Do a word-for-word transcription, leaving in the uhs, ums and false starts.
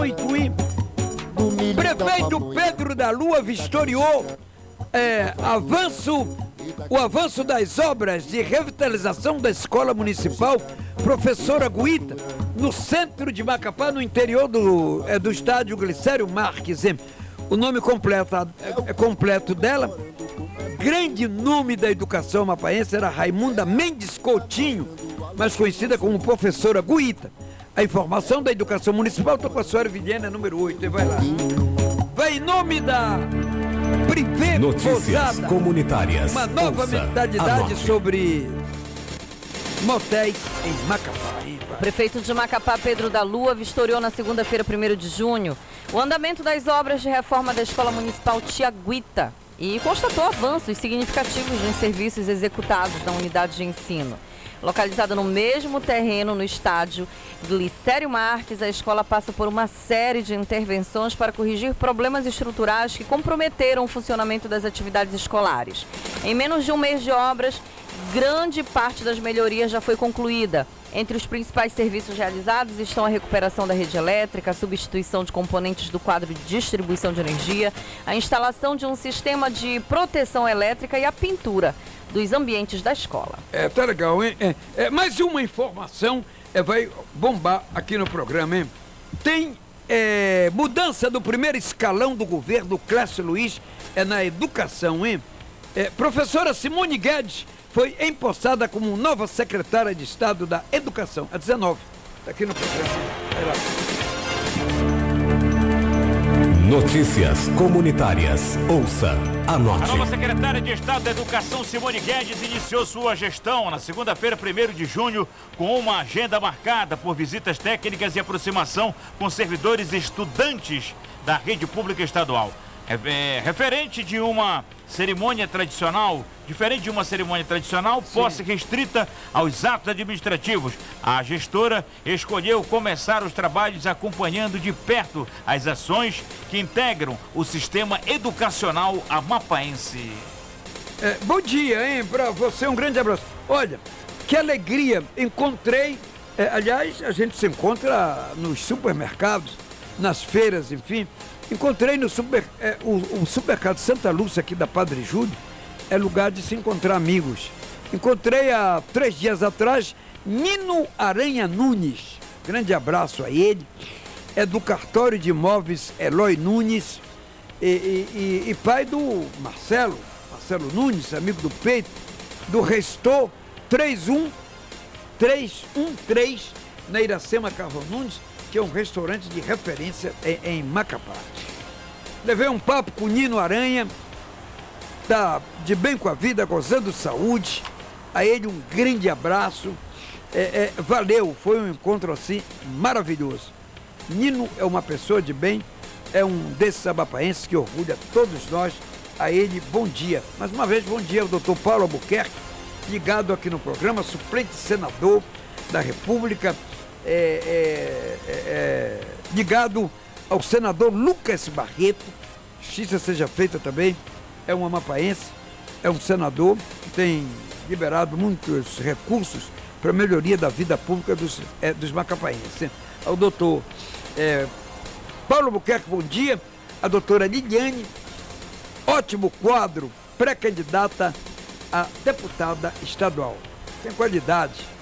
muito, hein? Prefeito Pedro da Lua vistoriou é, avanço, o avanço das obras de revitalização da Escola Municipal Professora Guita, no centro de Macapá, no interior do, é, do estádio Glicério Marques. Hein? O nome completo, é, é completo dela, grande nome da educação mapaense, era Raimunda Mendes Coutinho, mais conhecida como Professora Guita. A informação da educação municipal, estou com a senhora Vilhena, número oito, vai lá. Vai em nome da Privé Notícias Pousada, comunitárias. uma nova Ouça, mentalidade anote. sobre motéis em Macapá. O prefeito de Macapá, Pedro da Lua, vistoriou na segunda-feira, primeiro de junho, o andamento das obras de reforma da Escola Municipal Tia Guita e constatou avanços significativos nos serviços executados na unidade de ensino. Localizada no mesmo terreno no estádio Glicério Marques, a escola passa por uma série de intervenções para corrigir problemas estruturais que comprometeram o funcionamento das atividades escolares. Em menos de um mês de obras, grande parte das melhorias já foi concluída. Entre os principais serviços realizados estão a recuperação da rede elétrica, a substituição de componentes do quadro de distribuição de energia, a instalação de um sistema de proteção elétrica e a pintura dos ambientes da escola. É, tá legal, hein? É, é, mais uma informação é, vai bombar aqui no programa, hein? Tem é, mudança do primeiro escalão do governo, Clécio Luiz, é na educação, hein? É, professora Simone Guedes foi empossada como nova secretária de Estado da Educação, a dezenove. Tá aqui no programa. Vai lá. Notícias comunitárias. Ouça, anote. A nova secretária de Estado da Educação, Simone Guedes, iniciou sua gestão na segunda-feira, primeiro de junho, com uma agenda marcada por visitas técnicas e aproximação com servidores e estudantes da rede pública estadual. É, é, referente de uma cerimônia tradicional, diferente de uma cerimônia tradicional, Sim. posse restrita aos atos administrativos. A gestora escolheu começar os trabalhos acompanhando de perto as ações que integram o sistema educacional amapaense. É, bom dia, hein, para você, um grande abraço. Olha, que alegria, encontrei, é, aliás, a gente se encontra nos supermercados, nas feiras, enfim. Encontrei no super, é, o, o supermercado Santa Lúcia aqui da Padre Júlio, é lugar de se encontrar amigos. Encontrei há três dias atrás Nino Aranha Nunes, grande abraço a ele, é do cartório de imóveis Eloy Nunes e, e, e, e pai do Marcelo, Marcelo Nunes, amigo do peito, do Restor três um três um três na Iracema Carvalho Nunes, que é um restaurante de referência em, em Macapá. Levei um papo com o Nino Aranha, tá de bem com a vida, gozando saúde. A ele um grande abraço. É, é, valeu, foi um encontro assim maravilhoso. Nino é uma pessoa de bem, é um desses abapaenses que orgulha todos nós. A ele, bom dia. Mais uma vez, bom dia ao doutor Paulo Albuquerque, ligado aqui no programa, suplente senador da República. É, é, é, é, ligado ao senador Lucas Barreto, justiça seja feita também, é um amapaense, é um senador que tem liberado muitos recursos para a melhoria da vida pública dos, é, dos macapaenses. Ao doutor é, Paulo Albuquerque, bom dia. A doutora Liliane, ótimo quadro, pré-candidata a deputada estadual. Tem qualidade.